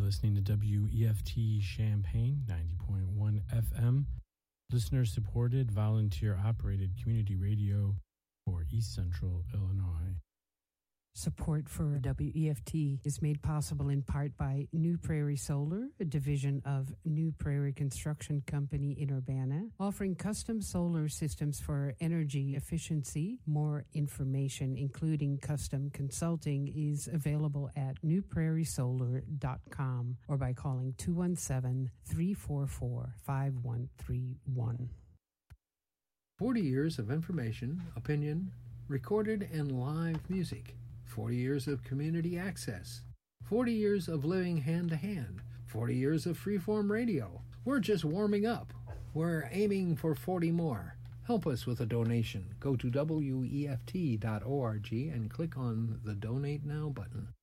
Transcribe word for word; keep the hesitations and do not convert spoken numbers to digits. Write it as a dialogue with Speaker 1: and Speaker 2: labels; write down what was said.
Speaker 1: listening to W E F T Champaign, ninety point one F M, listener-supported, volunteer-operated community radio for East Central Illinois.
Speaker 2: Support for W E F T is made possible in part by New Prairie Solar, a division of New Prairie Construction Company in Urbana, offering custom solar systems for energy efficiency. More information, including custom consulting, is available at new prairie solar dot com or by calling two one seven, three four four, five one three one.
Speaker 3: forty years of information, opinion, recorded and live music. forty years of community access, forty years of living hand-to-hand, forty years of freeform radio. We're just warming up. We're aiming for forty more. Help us with a donation. Go to W E F T dot org and click on the Donate Now button.